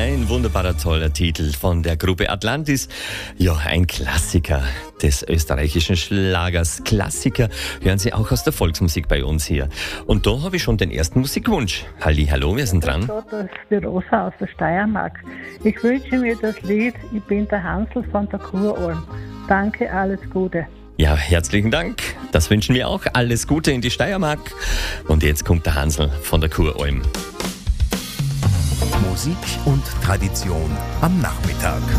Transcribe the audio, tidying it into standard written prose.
Ein wunderbarer, toller Titel von der Gruppe Atlantis. Ja, ein Klassiker des österreichischen Schlagers. Klassiker hören Sie auch aus der Volksmusik bei uns hier. Und da habe ich schon den ersten Musikwunsch. Hallo, wir sind dran. Das ist die Rosa aus der Steiermark. Ich wünsche mir das Lied Ich bin der Hansl von der Kuralm. Danke, alles Gute. Ja, herzlichen Dank. Das wünschen wir auch. Alles Gute in die Steiermark. Und jetzt kommt der Hansl von der Kuralm. Musik und Tradition am Nachmittag.